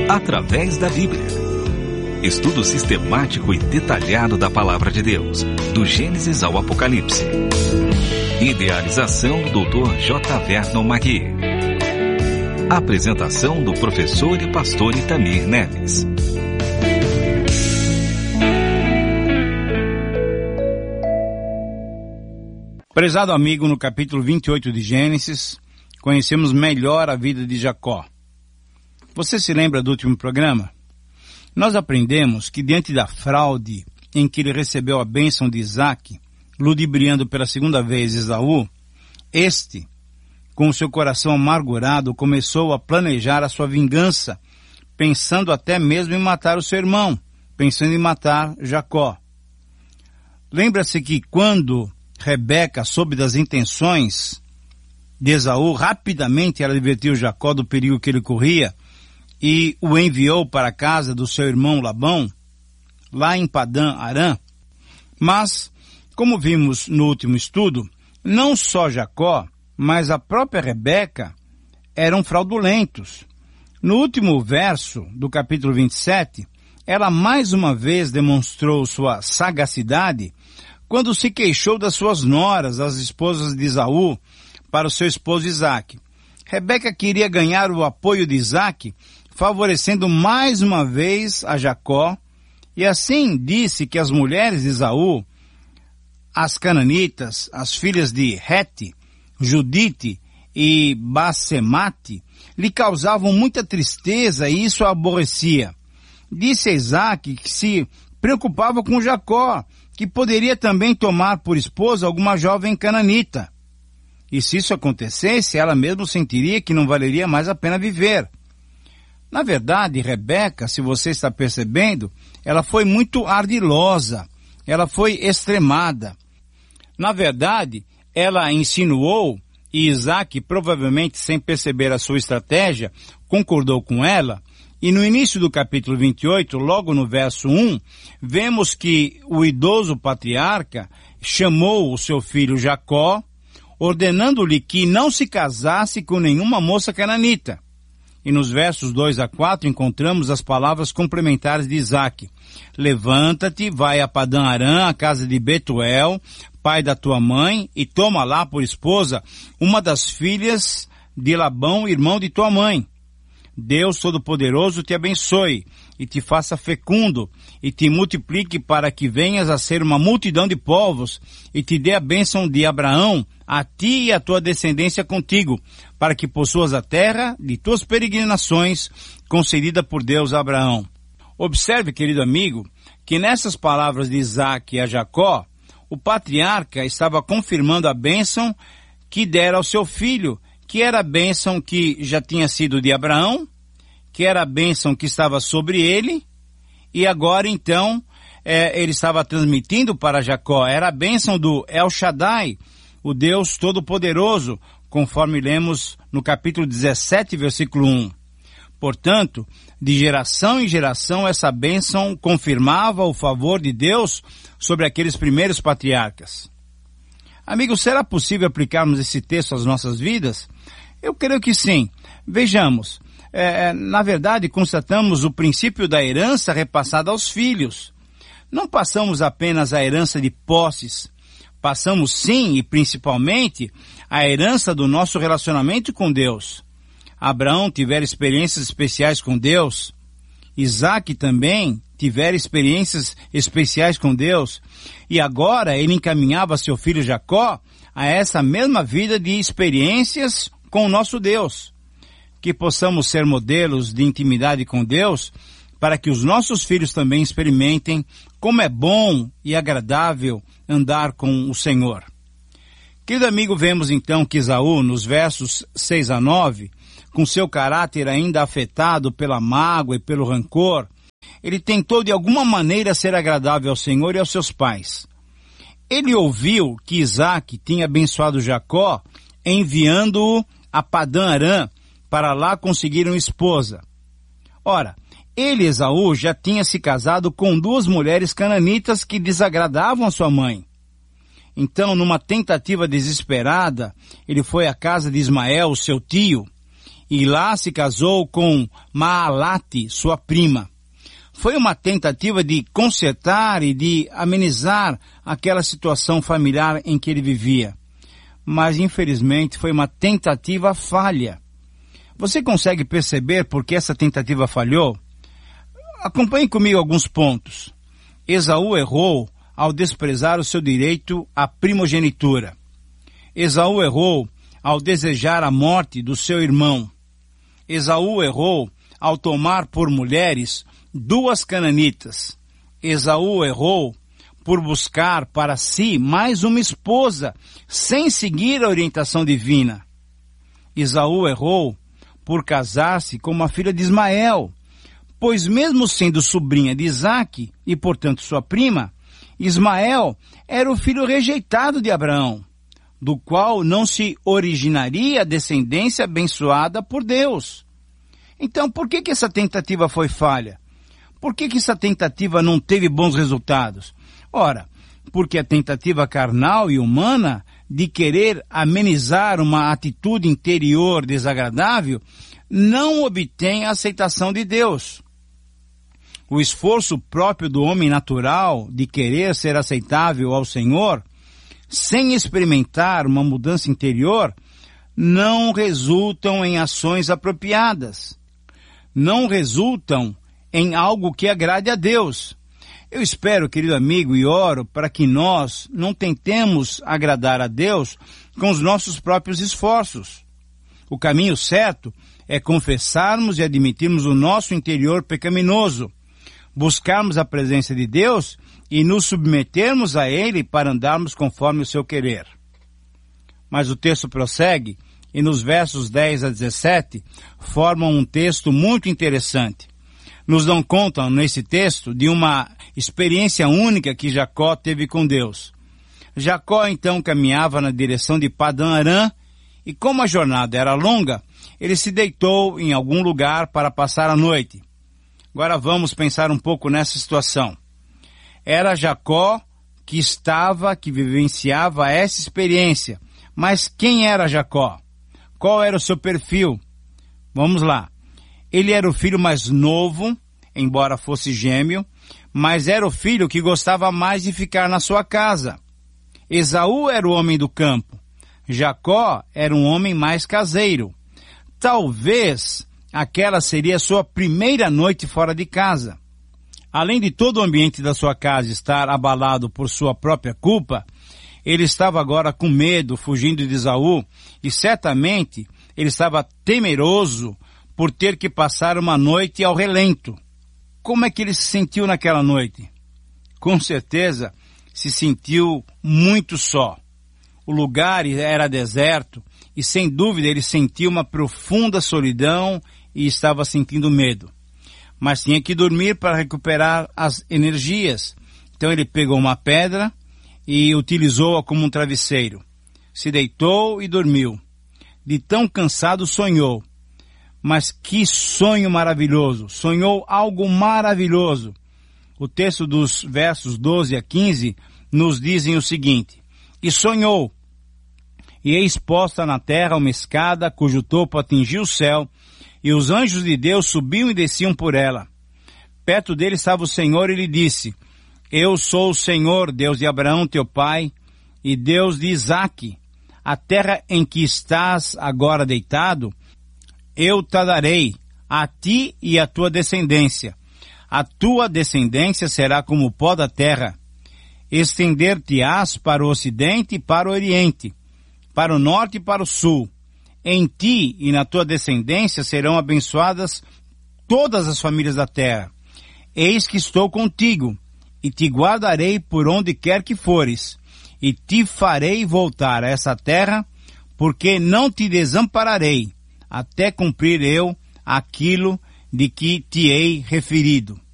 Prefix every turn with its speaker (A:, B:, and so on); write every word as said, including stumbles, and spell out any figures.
A: através da Bíblia. Estudo sistemático e detalhado da Palavra de Deus, do Gênesis ao Apocalipse. Idealização do doutor J. Vernon Magui. Apresentação do professor e pastor Itamir Neves.
B: Prezado amigo, no capítulo vinte e oito de Gênesis, conhecemos melhor a vida de Jacó. Você se lembra do último programa? Nós aprendemos que diante da fraude em que ele recebeu a bênção de Isaac, ludibriando pela segunda vez Esaú, este, com o seu coração amargurado, começou a planejar a sua vingança, pensando até mesmo em matar o seu irmão, pensando em matar Jacó. Lembra-se que quando Rebeca soube das intenções de Esaú, rapidamente ela advertiu Jacó do perigo que ele corria e o enviou para a casa do seu irmão Labão, lá em Padã Arã. Mas, como vimos no último estudo, não só Jacó, mas a própria Rebeca eram fraudulentos. No último verso do capítulo vinte e sete, ela mais uma vez demonstrou sua sagacidade quando se queixou das suas noras, as esposas de Esaú, para o seu esposo Isaac. Rebeca queria ganhar o apoio de Isaac, favorecendo mais uma vez a Jacó, e assim disse que as mulheres de Esaú, as cananitas, as filhas de Hete, Judite e Basemate, lhe causavam muita tristeza e isso a aborrecia. Disse a Isaac que se preocupava com Jacó, que poderia também tomar por esposa alguma jovem cananita. E se isso acontecesse, ela mesma sentiria que não valeria mais a pena viver. Na verdade, Rebeca, se você está percebendo, ela foi muito ardilosa, ela foi extremada. Na verdade, ela insinuou, e Isaac, provavelmente sem perceber a sua estratégia, concordou com ela. E no início do capítulo vinte e oito, logo no verso um, vemos que o idoso patriarca chamou o seu filho Jacó, ordenando-lhe que não se casasse com nenhuma moça cananita. E nos versos dois a quatro encontramos as palavras complementares de Isaac. Levanta-te, vai a Padã Arã, a casa de Betuel, pai da tua mãe, e toma lá por esposa uma das filhas de Labão, irmão de tua mãe. Deus Todo-Poderoso te abençoe, e te faça fecundo, e te multiplique para que venhas a ser uma multidão de povos, e te dê a bênção de Abraão, a ti e a tua descendência contigo, para que possuas a terra de tuas peregrinações, concedida por Deus a Abraão. Observe, querido amigo, que nessas palavras de Isaac a Jacó, o patriarca estava confirmando a bênção que dera ao seu filho, que era a bênção que já tinha sido de Abraão, que era a bênção que estava sobre ele, e agora então é, ele estava transmitindo para Jacó, era a bênção do El Shaddai, o Deus Todo-Poderoso, conforme lemos no capítulo dezessete, versículo um. Portanto, de geração em geração essa bênção confirmava o favor de Deus sobre aqueles primeiros patriarcas. Amigos, será possível aplicarmos esse texto às nossas vidas? Eu creio que sim. Vejamos, é, na verdade constatamos o princípio da herança repassada aos filhos. Não passamos apenas a herança de posses, passamos sim e principalmente a herança do nosso relacionamento com Deus. Abraão tivera experiências especiais com Deus, Isaac também tivera experiências especiais com Deus, e agora ele encaminhava seu filho Jacó a essa mesma vida de experiências com o nosso Deus. Que possamos ser modelos de intimidade com Deus, para que os nossos filhos também experimentem como é bom e agradável andar com o Senhor. Querido amigo, vemos então que Esaú, nos versos seis a nove, com seu caráter ainda afetado pela mágoa e pelo rancor, ele tentou de alguma maneira ser agradável ao Senhor e aos seus pais. Ele ouviu que Isaac tinha abençoado Jacó, enviando-o a Padã Arã, para lá conseguir uma esposa. Ora, ele, Esaú, já tinha se casado com duas mulheres cananitas que desagradavam a sua mãe. Então, numa tentativa desesperada, ele foi à casa de Ismael, seu tio, e lá se casou com Maalate, sua prima. Foi uma tentativa de consertar e de amenizar aquela situação familiar em que ele vivia. Mas, infelizmente, foi uma tentativa falha. Você consegue perceber por que essa tentativa falhou? Acompanhe comigo alguns pontos. Esaú errou ao desprezar o seu direito à primogenitura. Esaú errou ao desejar a morte do seu irmão. Esaú errou ao tomar por mulheres duas cananitas. Esaú errou por buscar para si mais uma esposa, sem seguir a orientação divina. Esaú errou por casar-se com uma filha de Ismael, pois mesmo sendo sobrinha de Isaque e, portanto, sua prima, Ismael era o filho rejeitado de Abraão, do qual não se originaria a descendência abençoada por Deus. Então, por que que essa tentativa foi falha? Por que que essa tentativa não teve bons resultados? Ora, porque a tentativa carnal e humana de querer amenizar uma atitude interior desagradável não obtém a aceitação de Deus. O esforço próprio do homem natural de querer ser aceitável ao Senhor, sem experimentar uma mudança interior, não resultam em ações apropriadas. Não resultam em algo que agrade a Deus. Eu espero, querido amigo, e oro para que nós não tentemos agradar a Deus com os nossos próprios esforços. O caminho certo é confessarmos e admitirmos o nosso interior pecaminoso, buscarmos a presença de Deus e nos submetermos a Ele para andarmos conforme o seu querer. Mas o texto prossegue e nos versos dez a dezessete formam um texto muito interessante. Nos dão conta, nesse texto, de uma experiência única que Jacó teve com Deus. Jacó, então, caminhava na direção de Padã Arã, e como a jornada era longa, ele se deitou em algum lugar para passar a noite. Agora vamos pensar um pouco nessa situação. Era Jacó que estava, que vivenciava essa experiência. Mas quem era Jacó? Qual era o seu perfil? Vamos lá. Ele era o filho mais novo, embora fosse gêmeo, mas era o filho que gostava mais de ficar na sua casa. Esaú era o homem do campo. Jacó era um homem mais caseiro. Talvez aquela seria a sua primeira noite fora de casa. Além de todo o ambiente da sua casa estar abalado por sua própria culpa, ele estava agora com medo, fugindo de Esaú, e certamente ele estava temeroso por ter que passar uma noite ao relento. Como é que ele se sentiu naquela noite? Com certeza se sentiu muito só. O lugar era deserto e sem dúvida ele sentiu uma profunda solidão e estava sentindo medo. Mas tinha que dormir para recuperar as energias. Então ele pegou uma pedra e utilizou-a como um travesseiro. Se deitou e dormiu. De tão cansado sonhou. Mas que sonho maravilhoso! Sonhou algo maravilhoso. O texto dos versos doze a quinze nos dizem o seguinte: E sonhou, e eis posta na terra uma escada cujo topo atingia o céu, e os anjos de Deus subiam e desciam por ela. Perto dele estava o Senhor e lhe disse: Eu sou o Senhor, Deus de Abraão teu pai, e Deus de Isaque. A terra em que estás agora deitado, eu te darei, a ti e à tua descendência. A tua descendência será como o pó da terra. Estender-te-ás para o ocidente e para o oriente, para o norte e para o sul. Em ti e na tua descendência serão abençoadas todas as famílias da terra. Eis que estou contigo, e te guardarei por onde quer que fores, e te farei voltar a essa terra, porque não te desampararei, até cumprir eu aquilo de que te hei referido.